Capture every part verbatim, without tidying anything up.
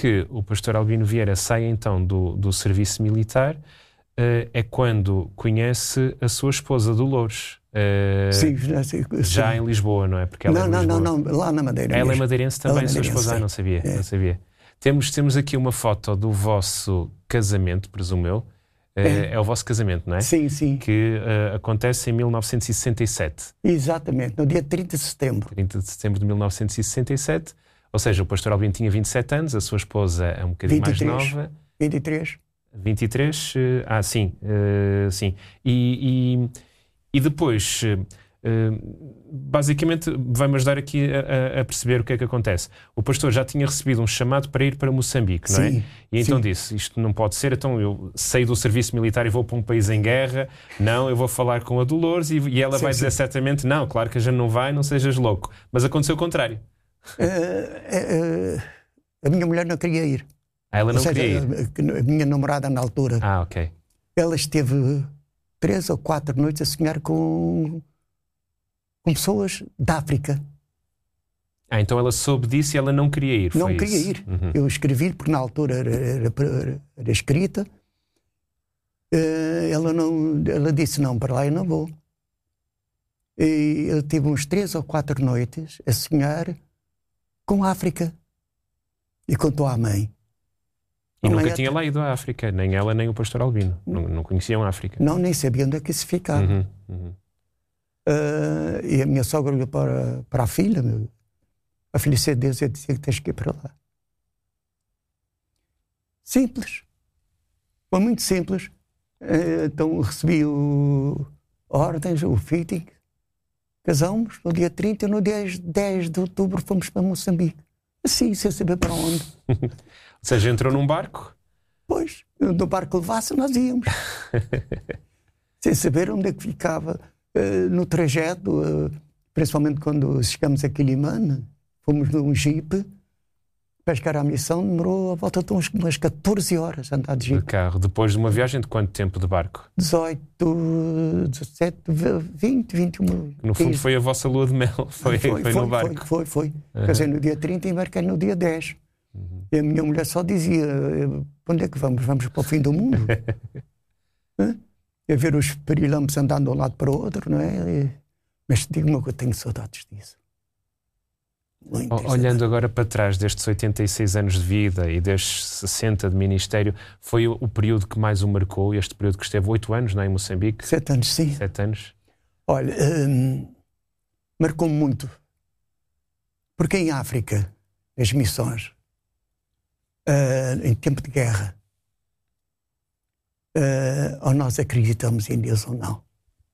que o pastor Albino Vieira sai então do, do serviço militar, uh, é quando conhece a sua esposa Dolores. Uh, sim, sim, sim. Já em Lisboa, não é? Porque ela não, é não, não, não, lá na Madeira. Ela mesmo. é madeirense também, ela é a sua madeirense, esposa, ah, não sabia, é. não sabia. Temos, temos aqui uma foto do vosso casamento, presumo eu. É. Uh, é o vosso casamento, não é? Sim, sim. Que uh, acontece em mil novecentos e sessenta e sete. Exatamente, no dia trinta de setembro. trinta de setembro de mil novecentos e sessenta e sete. Ou seja, o pastor Albino tinha vinte e sete anos, a sua esposa é um bocadinho vinte e três, mais nova. vinte e três. vinte e três, uh, ah, sim, uh, sim. E, e, e depois, uh, uh, basicamente, vai-me ajudar aqui a, a perceber o que é que acontece. O pastor já tinha recebido um chamado para ir para Moçambique, não é? Sim, E então sim. disse, isto não pode ser, então eu saí do serviço militar e vou para um país em guerra, não, eu vou falar com a Dolores e, e ela Sim, vai dizer sim. certamente, não, claro que a gente não vai, não sejas louco. Mas aconteceu o contrário. Uh, uh, uh, a minha mulher não queria ir. Ah, ela não Ou seja, queria ir? A, a minha namorada na altura, Ah, ok. ela esteve três ou quatro noites a sonhar com, com pessoas da África. Ah, então ela soube disso e ela não queria ir, Não foi queria isso? ir. Uhum. Eu escrevi, porque na altura era, era, era, era escrita. Uh, ela, não, ela disse, não, para lá eu não vou. E eu tive uns três ou quatro noites a sonhar com a África. E contou à mãe. E A nunca mãe tinha até... lá ido à África, nem ela nem o pastor Albino. Não, não conheciam a África. Não, nem sabia onde é que isso ficava. Uhum, uhum. Uh, e a minha sogra olhou para, para a filha. Meu, a filha disse, Deus, eu dizia que tens que ir para lá. Simples. Foi muito simples. Uh, então recebi o ordens, o fitting. Casamos no dia trinta e no dia dez de outubro fomos para Moçambique. Assim, sem saber para onde. Ou seja, entrou num barco? Pois, no barco levasse nós íamos. Sem saber onde é que ficava. Uh, no trajeto, uh, principalmente quando chegamos a Quilimane, fomos num jipe, para chegar à missão demorou a volta de uns, umas catorze horas a andar de jipe. De carro. Depois de uma viagem de quanto tempo de barco? dezoito, dezassete, vinte, vinte e um. No fundo foi a vossa lua de mel, foi, foi, foi no barco. Foi, foi, foi. Uhum. Casei no dia trinta e embarquei no dia dez. Uhum. E a minha mulher só dizia, para onde é que vamos? Vamos para o fim do mundo? A ver os pirilampos andando de um lado para o outro, não é? Mas digo-me que eu tenho saudades disso. Muito Olhando saudades. agora para trás destes oitenta e seis anos de vida e destes sessenta de ministério, foi o, o período que mais o marcou, este período que esteve oito anos, não é, em Moçambique? Sete anos, sim. Sete anos. Olha, hum, marcou-me muito. Porque em África, as missões, uh, em tempo de guerra, uh, ou nós acreditamos em Deus ou não.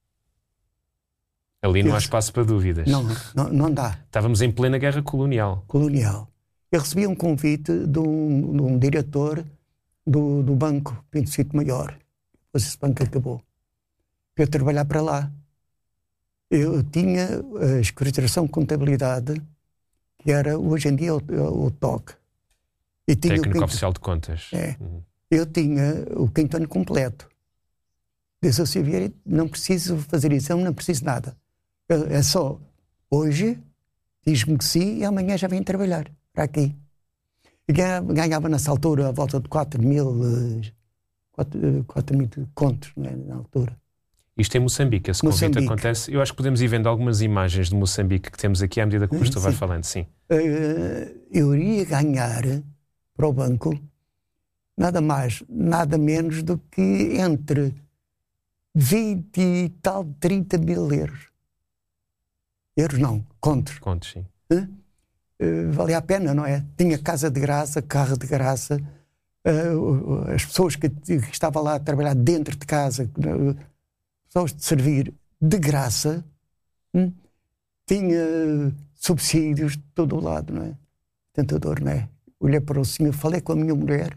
Ali não Eu, há espaço para dúvidas. Não, não, não dá. Estávamos em plena guerra colonial. Colonial. Eu recebi um convite de um, de um diretor do, do banco Pinto Cito Maior. Depois esse banco acabou. Para eu trabalhar para lá. Eu tinha a escrituração de contabilidade, que era hoje em dia o, o T O C. E tinha Técnico o Pinto, Oficial de Contas. É. Uhum. Eu tinha o quinto completo. Disse ao Silveira, não preciso fazer exame, não preciso nada. É só, hoje, diz-me que sim e amanhã já vem trabalhar para aqui. E ganhava nessa altura a volta de quatro mil, quatro mil contos, não é, na altura. Isto em Moçambique, esse convite Moçambique. acontece. Eu acho que podemos ir vendo algumas imagens de Moçambique que temos aqui à medida que o pastor vai falando, sim. Uh, eu iria ganhar para o banco nada mais, nada menos do que entre vinte e tal, trinta mil euros. Euros não, contos. Contos, sim. Uh, uh, valia a pena, não é? Tinha casa de graça, carro de graça, uh, as pessoas que, que estavam lá a trabalhar dentro de casa, uh, pessoas de servir de graça, hum, tinha subsídios de todo o lado, não é? Tentador, não é? Olhei para o senhor, falei com a minha mulher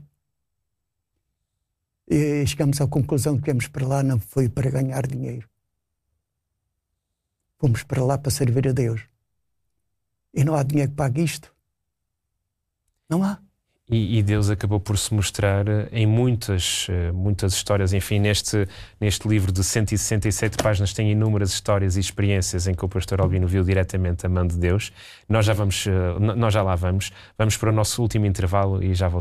e chegamos à conclusão que viemos para lá não foi para ganhar dinheiro. Fomos para lá para servir a Deus. E não há dinheiro que pague isto. Não há. E, e Deus acabou por se mostrar em muitas, muitas histórias. Enfim, neste, neste livro de cento e sessenta e sete páginas tem inúmeras histórias e experiências em que o pastor Albino viu diretamente a mão de Deus. Nós já, vamos, nós já lá vamos. Vamos para o nosso último intervalo e já voltamos.